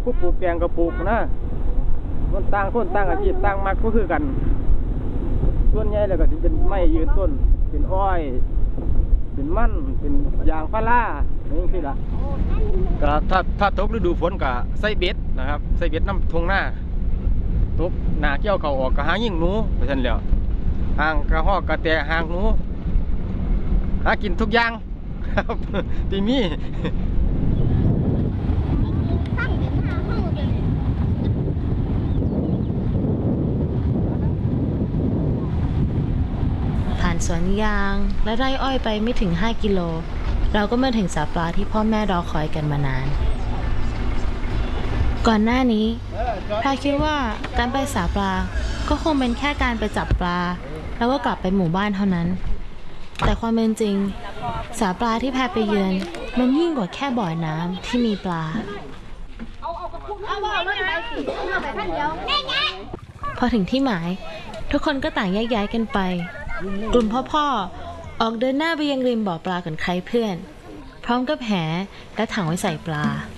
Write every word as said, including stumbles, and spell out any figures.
ผู้ปลูกแกงกับปลูกนะคนต่างคนต่างอาชีพต่างมักก็คือกันส่วนใหญ่แล้วก็จะเป็นไม้ยืนต้นเป็นอ้อยเป็นมันเป็นยางพารานี่คือละก็ถ้าถ้าตกฤดูฝนก็ใส่เบ็ดนะครับใส่เบ็ดน้ำทงหน้าตกหน้าเกี่ยวเขาออกก็หายิ่งหนูไปทันแล้วหางกระหอกกระแตหางหนูหากินทุกอย่างครับที่มีผ่านสวนยางและไร่อ้อยไปไม่ถึงห้ากิโลเราก็มาถึงสาปลาที่พ่อแม่รอคอยกันมานานก่อนหน้านี้พาคิดว่าการไปสาปลาก็คงเป็นแค่การไปจับปลาแล้วก็กลับไปหมู่บ้านเท่านั้นแต่ความเป็นจริงสาปลาที่แพไปเยือนมันยิ่งกว่าแค่บ่อน้ำที่มีปลาพอถึงที่หมายทุกคนก็ต่างแยกย้ายกันไปกลุ่มพ่อๆออกเดินหน้าไปยังริมบ่อปลากันใครเพื่อนพร้อมกับแหและถังไว้ใส่ปลา